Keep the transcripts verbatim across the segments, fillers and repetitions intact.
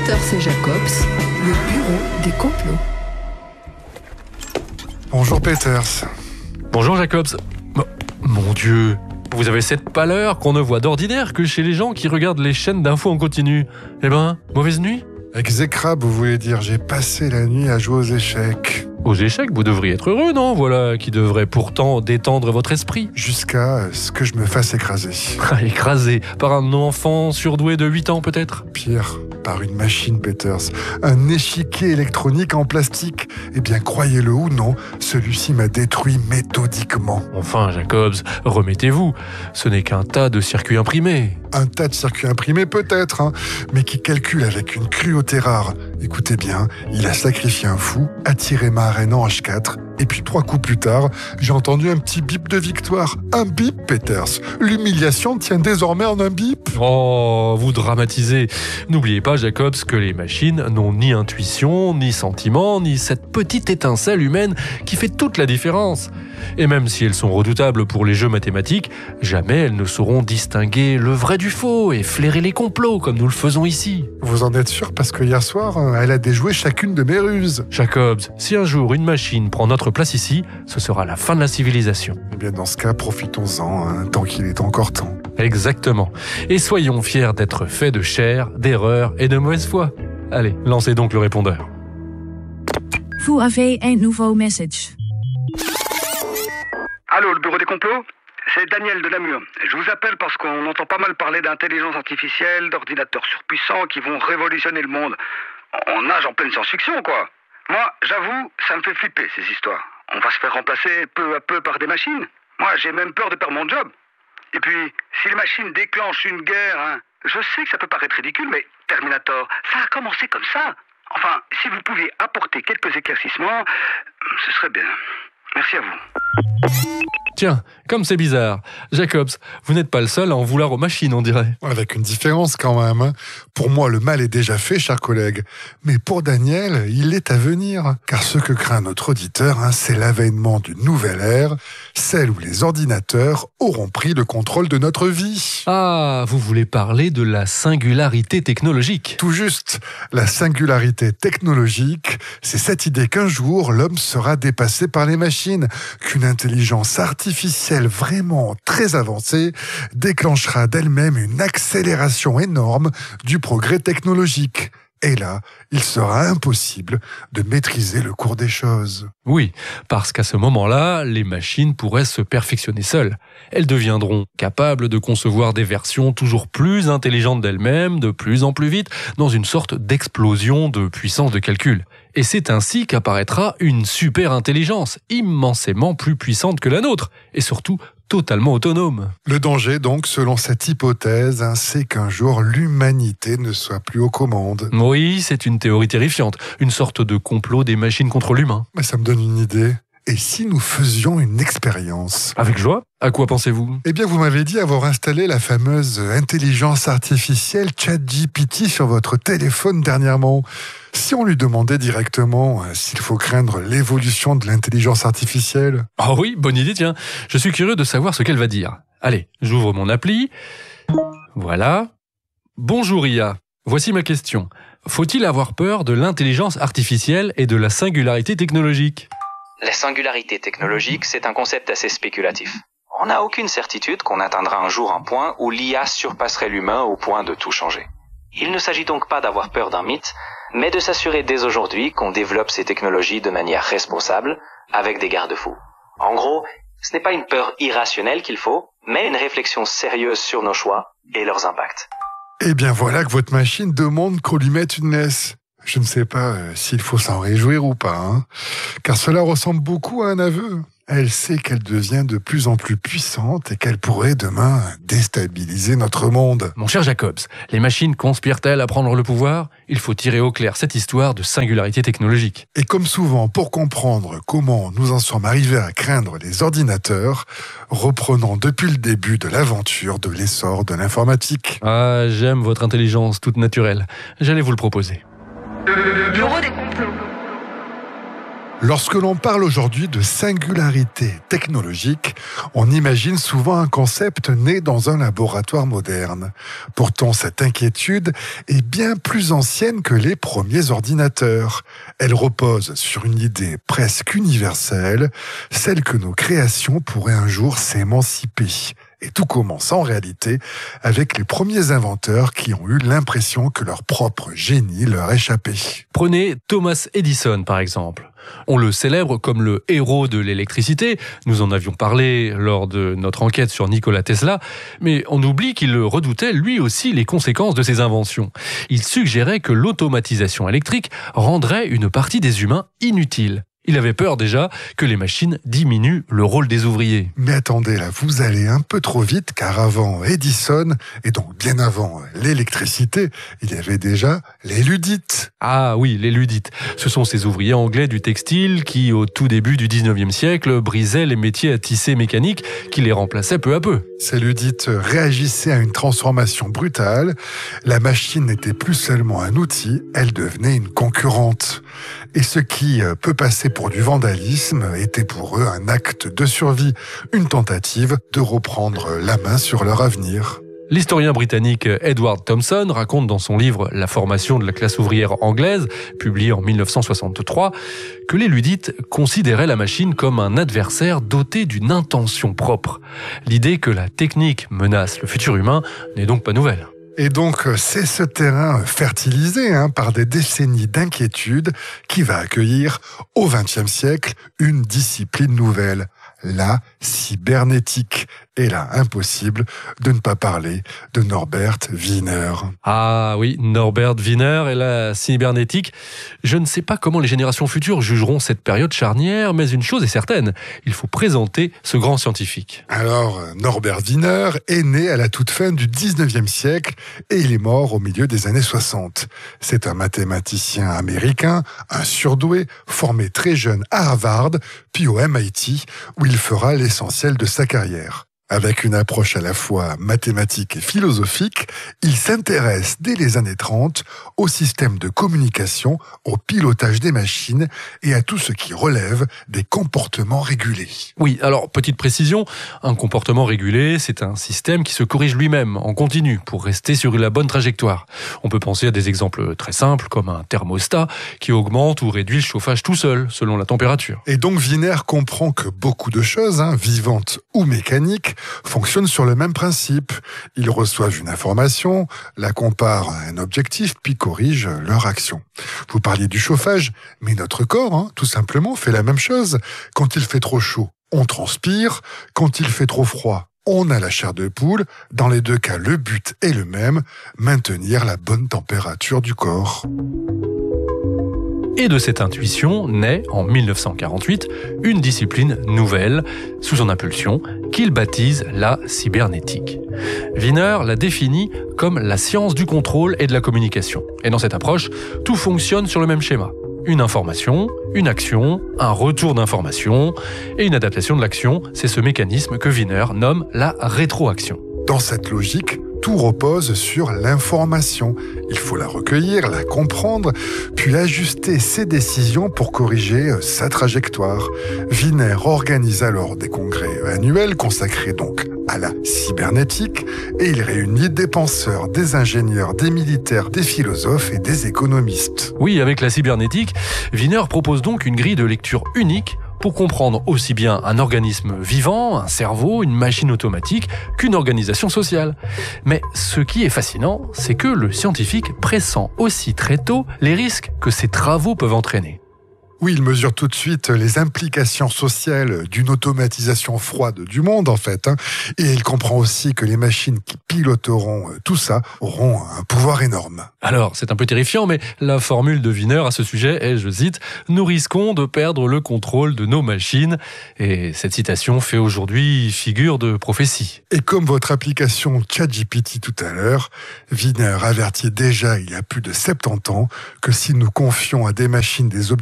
Peters et Jacobs, le bureau des complots. Bonjour Peters. Bonjour Jacobs. Oh, mon Dieu, vous avez cette pâleur qu'on ne voit d'ordinaire que chez les gens qui regardent les chaînes d'infos en continu. Eh ben, mauvaise nuit ? Exécrable, vous voulez dire, j'ai passé la nuit à jouer aux échecs. Aux échecs, vous devriez être heureux, non ? Voilà, qui devrait pourtant détendre votre esprit. Jusqu'à ce que je me fasse écraser. Écrasé par un enfant surdoué de huit ans peut-être ? Pire, par une machine, Peters. Un échiquier électronique en plastique. Eh bien, croyez-le ou non, celui-ci m'a détruit méthodiquement. Enfin, Jacobs, remettez-vous. Ce n'est qu'un tas de circuits imprimés. Un tas de circuits imprimés peut-être, hein, mais qui calcule avec une cruauté rare. Écoutez bien, il a sacrifié un fou, attiré ma arène en H quatre, et puis trois coups plus tard, j'ai entendu un petit bip de victoire. Un bip, Peters. L'humiliation tient désormais en un bip. Oh, vous dramatisez. N'oubliez pas, Jacobs, que les machines n'ont ni intuition, ni sentiment, ni cette petite étincelle humaine qui fait toute la différence. Et même si elles sont redoutables pour les jeux mathématiques, jamais elles ne sauront distinguer le vrai du faux et flairer les complots comme nous le faisons ici. Vous en êtes sûr parce que hier soir, elle a déjoué chacune de mes ruses. Jacobs, si un jour une machine prend notre place ici, ce sera la fin de la civilisation. Eh bien dans ce cas, profitons-en, hein, tant qu'il est encore temps. Exactement. Et soyons fiers d'être faits de chair, d'erreurs et de mauvaise foi. Allez, lancez donc le répondeur. Vous avez un nouveau message. Allô, le bureau des complots ? C'est Daniel de Namur. Je vous appelle parce qu'on entend pas mal parler d'intelligence artificielle, d'ordinateurs surpuissants qui vont révolutionner le monde. On nage en pleine science-fiction, quoi. Moi, j'avoue, ça me fait flipper, ces histoires. On va se faire remplacer peu à peu par des machines. Moi, j'ai même peur de perdre mon job. Et puis, si les machines déclenchent une guerre, hein, je sais que ça peut paraître ridicule, mais Terminator, ça a commencé comme ça. Enfin, si vous pouviez apporter quelques éclaircissements, ce serait bien. Merci à vous. Tiens, comme c'est bizarre. Jacobs, vous n'êtes pas le seul à en vouloir aux machines, on dirait. Avec une différence quand même. Hein. Pour moi, le mal est déjà fait, chers collègues. Mais pour Daniel, il est à venir. Car ce que craint notre auditeur, hein, c'est l'avènement d'une nouvelle ère, celle où les ordinateurs auront pris le contrôle de notre vie. Ah, vous voulez parler de la singularité technologique. Tout juste. La singularité technologique, c'est cette idée qu'un jour, l'homme sera dépassé par les machines, qu'une intelligence artificielle vraiment très avancée déclenchera d'elle-même une accélération énorme du progrès technologique. Et là, il sera impossible de maîtriser le cours des choses. Oui, parce qu'à ce moment-là, les machines pourraient se perfectionner seules. Elles deviendront capables de concevoir des versions toujours plus intelligentes d'elles-mêmes, de plus en plus vite, dans une sorte d'explosion de puissance de calcul. Et c'est ainsi qu'apparaîtra une super intelligence, immensément plus puissante que la nôtre, et surtout totalement autonome. Le danger, donc, selon cette hypothèse, hein, c'est qu'un jour l'humanité ne soit plus aux commandes. Oui, c'est une théorie terrifiante, une sorte de complot des machines contre l'humain. Mais ça me donne une idée. Et si nous faisions une expérience ? Avec joie ? À quoi pensez-vous ? Eh bien, vous m'avez dit avoir installé la fameuse intelligence artificielle ChatGPT sur votre téléphone dernièrement. Si on lui demandait directement euh, s'il faut craindre l'évolution de l'intelligence artificielle ? Ah oui, bonne idée, tiens. Je suis curieux de savoir ce qu'elle va dire. Allez, j'ouvre mon appli. Voilà. Bonjour I A. Voici ma question. Faut-il avoir peur de l'intelligence artificielle et de la singularité technologique ? La singularité technologique, c'est un concept assez spéculatif. On n'a aucune certitude qu'on atteindra un jour un point où l'I A surpasserait l'humain au point de tout changer. Il ne s'agit donc pas d'avoir peur d'un mythe, mais de s'assurer dès aujourd'hui qu'on développe ces technologies de manière responsable, avec des garde-fous. En gros, ce n'est pas une peur irrationnelle qu'il faut, mais une réflexion sérieuse sur nos choix et leurs impacts. Eh bien voilà que votre machine demande qu'on lui mette une laisse. Je ne sais pas euh, s'il faut s'en réjouir ou pas, hein, car cela ressemble beaucoup à un aveu. Elle sait qu'elle devient de plus en plus puissante et qu'elle pourrait demain déstabiliser notre monde. Mon cher Jacobs, les machines conspirent-elles à prendre le pouvoir ? Il faut tirer au clair cette histoire de singularité technologique. Et comme souvent, pour comprendre comment nous en sommes arrivés à craindre les ordinateurs, reprenons depuis le début de l'aventure de l'essor de l'informatique. Ah, j'aime votre intelligence toute naturelle. J'allais vous le proposer. Le bureau des complots. Lorsque l'on parle aujourd'hui de singularité technologique, on imagine souvent un concept né dans un laboratoire moderne. Pourtant, cette inquiétude est bien plus ancienne que les premiers ordinateurs. Elle repose sur une idée presque universelle, celle que nos créations pourraient un jour s'émanciper. Et tout commence en réalité avec les premiers inventeurs qui ont eu l'impression que leur propre génie leur échappait. Prenez Thomas Edison par exemple. On le célèbre comme le héros de l'électricité, nous en avions parlé lors de notre enquête sur Nikola Tesla, mais on oublie qu'il redoutait lui aussi les conséquences de ses inventions. Il suggérait que l'automatisation électrique rendrait une partie des humains inutiles. Il avait peur déjà que les machines diminuent le rôle des ouvriers. Mais attendez, là, vous allez un peu trop vite, car avant Edison, et donc bien avant l'électricité, il y avait déjà les Luddites. Ah oui, les Luddites. Ce sont ces ouvriers anglais du textile qui, au tout début du dix-neuvième siècle, brisaient les métiers à tisser mécaniques qui les remplaçaient peu à peu. Ces Luddites réagissaient à une transformation brutale. La machine n'était plus seulement un outil, elle devenait une concurrente. Et ce qui peut passer pour du vandalisme était pour eux un acte de survie, une tentative de reprendre la main sur leur avenir. L'historien britannique Edward Thompson raconte dans son livre « La formation de la classe ouvrière anglaise », publié en mille neuf cent soixante-trois, que les Luddites considéraient la machine comme un adversaire doté d'une intention propre. L'idée que la technique menace le futur humain n'est donc pas nouvelle. Et donc, c'est ce terrain fertilisé hein, par des décennies d'inquiétude qui va accueillir, au vingtième siècle, une discipline nouvelle, la cybernétique. Et là, impossible de ne pas parler de Norbert Wiener. Ah oui, Norbert Wiener et la cybernétique. Je ne sais pas comment les générations futures jugeront cette période charnière, mais une chose est certaine, il faut présenter ce grand scientifique. Alors, Norbert Wiener est né à la toute fin du dix-neuvième siècle et il est mort au milieu des années soixante. C'est un mathématicien américain, un surdoué, formé très jeune à Harvard, puis au M I T, où il fera l'essentiel de sa carrière. Avec une approche à la fois mathématique et philosophique, il s'intéresse dès les années trente au système de communication, au pilotage des machines et à tout ce qui relève des comportements régulés. Oui, alors petite précision, un comportement régulé, c'est un système qui se corrige lui-même en continu pour rester sur la bonne trajectoire. On peut penser à des exemples très simples comme un thermostat qui augmente ou réduit le chauffage tout seul selon la température. Et donc Wiener comprend que beaucoup de choses, hein, vivantes ou mécaniques, fonctionnent sur le même principe. Ils reçoivent une information, la comparent à un objectif, puis corrigent leur action. Vous parliez du chauffage, mais notre corps, hein, tout simplement, fait la même chose. Quand il fait trop chaud, on transpire. Quand il fait trop froid, on a la chair de poule. Dans les deux cas, le but est le même, maintenir la bonne température du corps. Et de cette intuition naît, en mille neuf cent quarante-huit, une discipline nouvelle, sous son impulsion, qu'il baptise la cybernétique. Wiener la définit comme la science du contrôle et de la communication. Et dans cette approche, tout fonctionne sur le même schéma. Une information, une action, un retour d'information et une adaptation de l'action, c'est ce mécanisme que Wiener nomme la rétroaction. Dans cette logique, tout repose sur l'information. Il faut la recueillir, la comprendre, puis ajuster ses décisions pour corriger sa trajectoire. Wiener organise alors des congrès annuels consacrés donc à la cybernétique et il réunit des penseurs, des ingénieurs, des militaires, des philosophes et des économistes. Oui, avec la cybernétique, Wiener propose donc une grille de lecture unique pour comprendre aussi bien un organisme vivant, un cerveau, une machine automatique, qu'une organisation sociale. Mais ce qui est fascinant, c'est que le scientifique pressent aussi très tôt les risques que ces travaux peuvent entraîner. Oui, il mesure tout de suite les implications sociales d'une automatisation froide du monde, en fait. Hein. Et il comprend aussi que les machines qui piloteront tout ça auront un pouvoir énorme. Alors, c'est un peu terrifiant, mais la formule de Wiener à ce sujet est, je cite, « Nous risquons de perdre le contrôle de nos machines ». Et cette citation fait aujourd'hui figure de prophétie. Et comme votre application ChatGPT tout à l'heure, Wiener avertit déjà il y a plus de soixante-dix ans que si nous confions à des machines des objectifs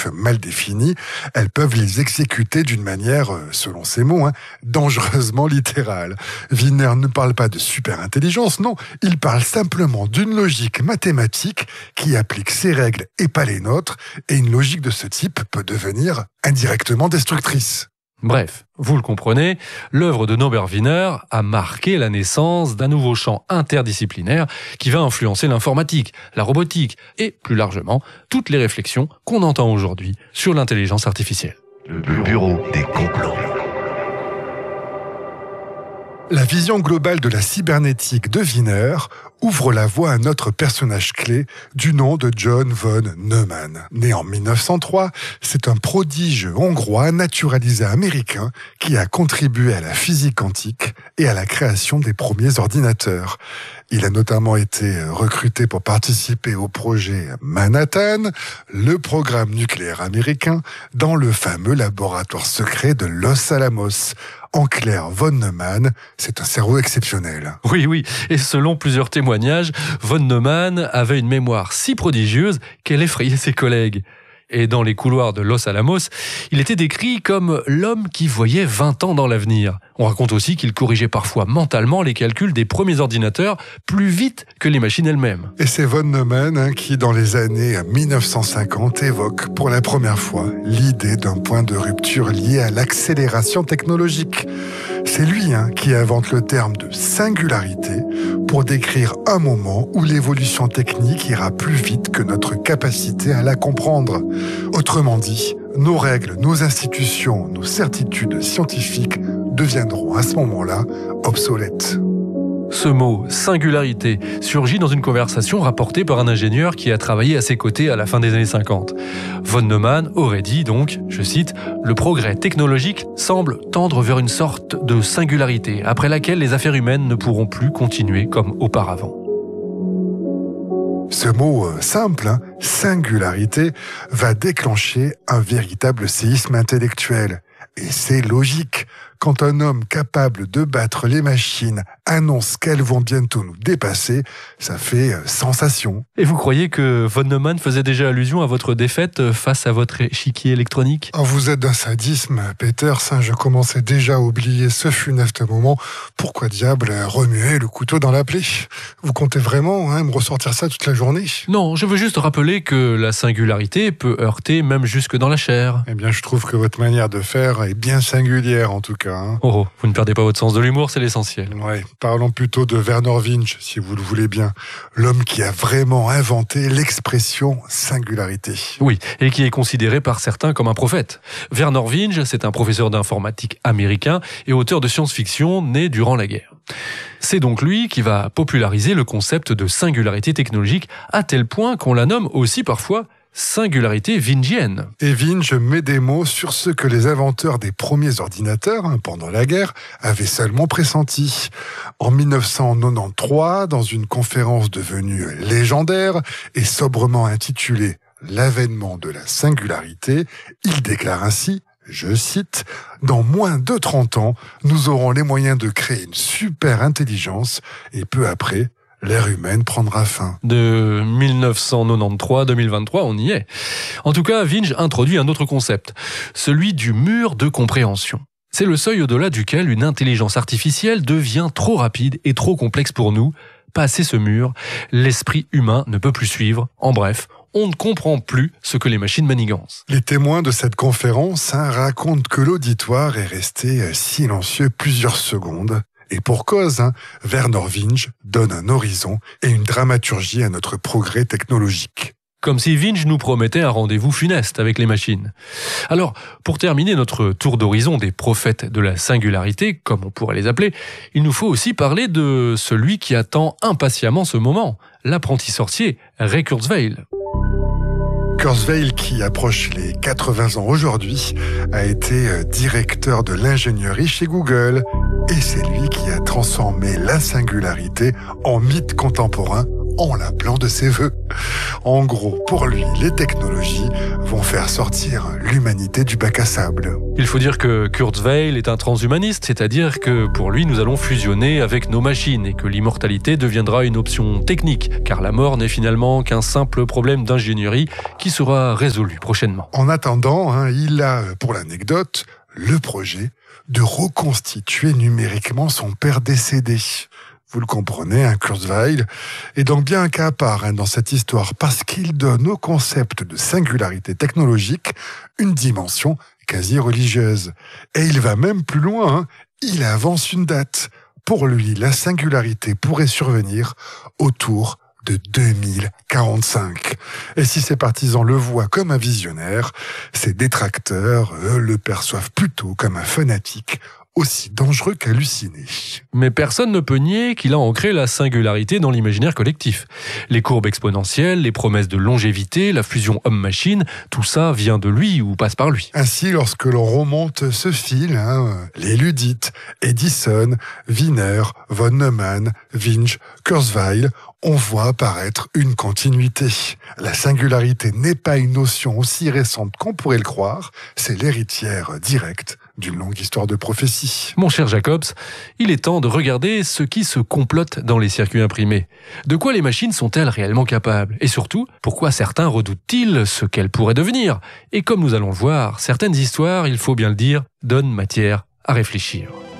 objectifs mal définis, elles peuvent les exécuter d'une manière, selon ses mots, hein, dangereusement littérale. Wiener ne parle pas de super-intelligence, non, il parle simplement d'une logique mathématique qui applique ses règles et pas les nôtres, et une logique de ce type peut devenir indirectement destructrice. Bref, vous le comprenez, l'œuvre de Norbert Wiener a marqué la naissance d'un nouveau champ interdisciplinaire qui va influencer l'informatique, la robotique et, plus largement, toutes les réflexions qu'on entend aujourd'hui sur l'intelligence artificielle. Le bureau des complots. La vision globale de la cybernétique de Wiener ouvre la voie à un autre personnage clé du nom de John von Neumann. Né en mille neuf cent trois, c'est un prodige hongrois naturalisé américain qui a contribué à la physique quantique et à la création des premiers ordinateurs. Il a notamment été recruté pour participer au projet Manhattan, le programme nucléaire américain, dans le fameux laboratoire secret de Los Alamos. En clair, von Neumann, c'est un cerveau exceptionnel. Oui, oui, et selon plusieurs témoignages, von Neumann avait une mémoire si prodigieuse qu'elle effrayait ses collègues. Et dans les couloirs de Los Alamos, il était décrit comme l'homme qui voyait vingt ans dans l'avenir. On raconte aussi qu'il corrigeait parfois mentalement les calculs des premiers ordinateurs plus vite que les machines elles-mêmes. Et c'est von Neumann hein, qui, dans les années mille neuf cent cinquante, évoque pour la première fois l'idée d'un point de rupture lié à l'accélération technologique. C'est lui hein, qui invente le terme de singularité pour décrire un moment où l'évolution technique ira plus vite que notre capacité à la comprendre. Autrement dit, nos règles, nos institutions, nos certitudes scientifiques deviendront à ce moment-là obsolètes. Ce mot, singularité, surgit dans une conversation rapportée par un ingénieur qui a travaillé à ses côtés à la fin des années cinquante. Von Neumann aurait dit donc, je cite, « Le progrès technologique semble tendre vers une sorte de singularité, après laquelle les affaires humaines ne pourront plus continuer comme auparavant. » Ce mot simple, hein, singularité, va déclencher un véritable séisme intellectuel. Et c'est logique. Quand un homme capable de battre les machines annonce qu'elles vont bientôt nous dépasser, ça fait sensation. Et vous croyez que von Neumann faisait déjà allusion à votre défaite face à votre échiquier électronique ? Oh, vous êtes d'un sadisme, Peters. Je commençais déjà à oublier ce funeste moment. Pourquoi diable remuer le couteau dans la plaie ? Vous comptez vraiment hein, me ressortir ça toute la journée ? Non, je veux juste rappeler que la singularité peut heurter même jusque dans la chair. Eh bien, je trouve que votre manière de faire est bien singulière, en tout cas. Hein. Oh, oh, vous ne perdez pas votre sens de l'humour, c'est l'essentiel. Ouais, parlons plutôt de Vernor Vinge, si vous le voulez bien. L'homme qui a vraiment inventé l'expression singularité. Oui, et qui est considéré par certains comme un prophète. Vernor Vinge, c'est un professeur d'informatique américain et auteur de science-fiction né durant la guerre. C'est donc lui qui va populariser le concept de singularité technologique à tel point qu'on la nomme aussi parfois singularité vingienne. Et Vinge met des mots sur ce que les inventeurs des premiers ordinateurs, hein, pendant la guerre, avaient seulement pressenti. En mille neuf cent quatre-vingt-treize, dans une conférence devenue légendaire et sobrement intitulée « L'avènement de la singularité », il déclare ainsi, je cite, « Dans moins de trente ans, nous aurons les moyens de créer une super intelligence et peu après, l'ère humaine prendra fin. » De mille neuf cent quatre-vingt-treize à deux mille vingt-trois, on y est. En tout cas, Vinge introduit un autre concept, celui du mur de compréhension. C'est le seuil au-delà duquel une intelligence artificielle devient trop rapide et trop complexe pour nous. Passé ce mur, l'esprit humain ne peut plus suivre. En bref, on ne comprend plus ce que les machines manigancent. Les témoins de cette conférence hein, racontent que l'auditoire est resté silencieux plusieurs secondes. Et pour cause, hein, Vernor Vinge donne un horizon et une dramaturgie à notre progrès technologique. Comme si Vinge nous promettait un rendez-vous funeste avec les machines. Alors, pour terminer notre tour d'horizon des prophètes de la singularité, comme on pourrait les appeler, il nous faut aussi parler de celui qui attend impatiemment ce moment, l'apprenti sorcier Ray Kurzweil. Kurzweil, qui approche les quatre-vingts ans aujourd'hui, a été directeur de l'ingénierie chez Google. Et c'est lui qui a transformé la singularité en mythe contemporain en l'appelant de ses voeux. En gros, pour lui, les technologies vont faire sortir l'humanité du bac à sable. Il faut dire que Kurzweil est un transhumaniste, c'est-à-dire que pour lui, nous allons fusionner avec nos machines et que l'immortalité deviendra une option technique, car la mort n'est finalement qu'un simple problème d'ingénierie qui sera résolu prochainement. En attendant, hein, il a, pour l'anecdote, le projet de reconstituer numériquement son père décédé. Vous le comprenez, hein, Kurzweil est donc bien un cas à part hein, dans cette histoire, parce qu'il donne au concept de singularité technologique une dimension quasi religieuse. Et il va même plus loin, hein, il avance une date. Pour lui, la singularité pourrait survenir autour de deux mille quarante-cinq. Et si ses partisans le voient comme un visionnaire, ses détracteurs, eux, le perçoivent plutôt comme un fanatique, aussi dangereux qu'halluciné. Mais personne ne peut nier qu'il a ancré la singularité dans l'imaginaire collectif. Les courbes exponentielles, les promesses de longévité, la fusion homme-machine, tout ça vient de lui ou passe par lui. Ainsi, lorsque l'on remonte ce fil, hein, les Ludites, Edison, Wiener, von Neumann, Winch, Kurzweil, on voit apparaître une continuité. La singularité n'est pas une notion aussi récente qu'on pourrait le croire, c'est l'héritière directe d'une longue histoire de prophétie. Mon cher Jacobs, il est temps de regarder ce qui se complote dans les circuits imprimés. De quoi les machines sont-elles réellement capables? Et surtout, pourquoi certains redoutent-ils ce qu'elles pourraient devenir? Et comme nous allons le voir, certaines histoires, il faut bien le dire, donnent matière à réfléchir.